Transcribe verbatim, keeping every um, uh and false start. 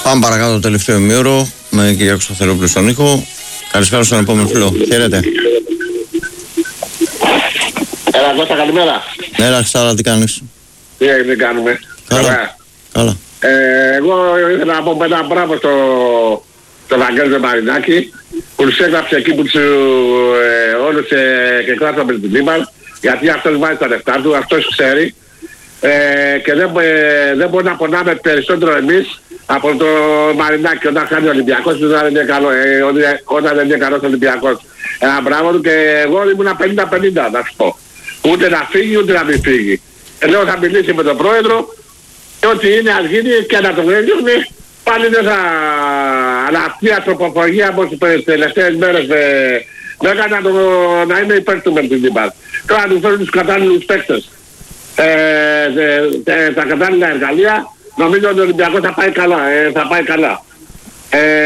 Πάμε παρακάτω το τελευταίο ημίωρο με Κυριάκο Σταθερόπουλο στον ήχο. Καλησπέρα στον επόμενο φίλο. Χαίρετε. Έλα Κώστα, καλημέρα. Έλα Χριστάρα, τι κάνεις? Τι έγινε, κάνουμε? Καλά. Καλά. Ε, εγώ ήθελα να πω ένα μπράβο στο, στον Αγγέλο Μαρινάκη που τους έγραψε εκεί που τους ε, όλους ε, και κράταμε την Τίμαρ, γιατί αυτός βάζει τα λεφτά του, αυτός ξέρει ε, και δεν, ε, δεν μπορεί να πονάμε περισσότερο εμείς από το Μαρινάκη όταν χάνει ο Ολυμπιακός, όταν δεν είναι, καλό, ε, όταν δεν είναι καλός Ολυμπιακός. Ένα μπράβο του, και εγώ ήμουν πενήντα πενήντα να σου πω. Ούτε να φύγει ούτε να μην φύγει. Λέω θα μιλήσει με τον πρόεδρο και ό,τι είναι ας γίνει και να τον έδιωχνε πάλι δεν θα... Αλλά αυτή η ανθρωποφαγία όπως τις τελευταίες μέρες με έκανα το... να είμαι υπέρ του Μερτινίμπαρ. Τώρα να του φέρουν τους κατάλληλους παίκτες. Ε, ε, τα κατάλληλα εργαλεία, νομίζω ότι ο Ολυμπιακός θα πάει καλά. Ε, θα πάει καλά. Ε,